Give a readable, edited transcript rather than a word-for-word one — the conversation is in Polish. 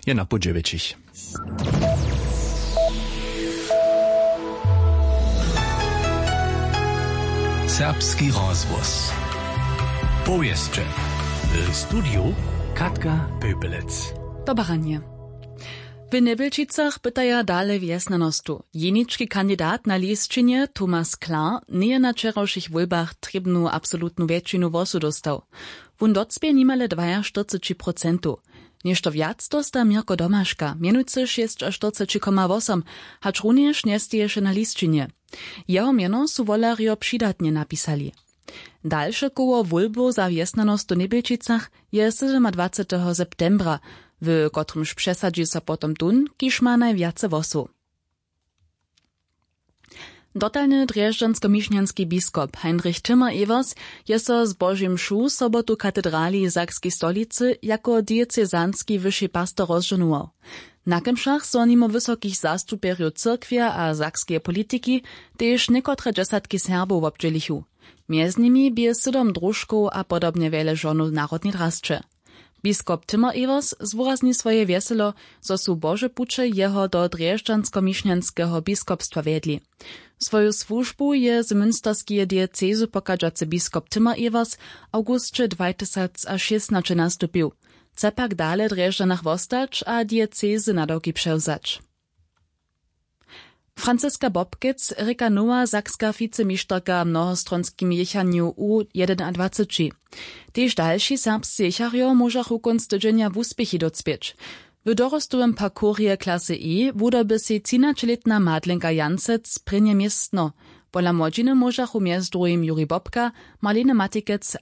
Jena Budżewiczich. Serbski rozvoz. Powieście. W studiu Katka Pöpelec. Dobaranie. W Nebelčicach pytaja dale wjesnanostu. Jeniczki kandydat na listczynie Thomas Klar nie na wczorajszych wyborach trybnu absolutnu większość głosu dostał. Wun docpie nimale 42%. Nešto wiac dosta Mirko Domaszka, mianujcy 46,8, hacz również nie stieje na listczynie. Jeho miano su wolario przydatnie napisali. Dalsze koło wólbu za wjesnanost w Nebelčicach je 27. septembra, w kotrymż przesadzi so potom tun, kiż ma najwiace wosu. Dotalny drjeżdżansko-mišňanski biskop Heinrich Timmer-Evers je so z Božím mšu sobotu katedrali Sakskiej stolicy jako diecezanski wyższy pastor rozżonuwał. Na kemšach so nimo wysokich zastupierju cyrkwia a sakskie polityki też niekotre dziesiątki Serbów obdzielichu. Między nimi bie 7 drużków a podobnie wiele żonów narodni drastcze. Biskop Timmer-Evers zwurazni swoje wieselo, zo su Boże pucze jeho do drjeżdżansko-mišňanskiego biskopstwa wiedli. Swoju służbu je z münsterskie diecezu pokażacy biskop Timmer-Evers augustcze 2016 nastupił. Chce pak dale drjeżdżanach wostać a diecezy na doki przewzać. Franziska Bobkic reka nowa sakska wicemistrka mnohostronskim jechaniu U21. Tež další serbscy jecharjo możachu konc tydzienia w uspěchy docpieć. W dorostowym parkurje klasy E wudoby si 13-letna Madlenka Jancec prynje miestno. Pola młodziny możachu między drugim Juri Bobka, Marlene Matikec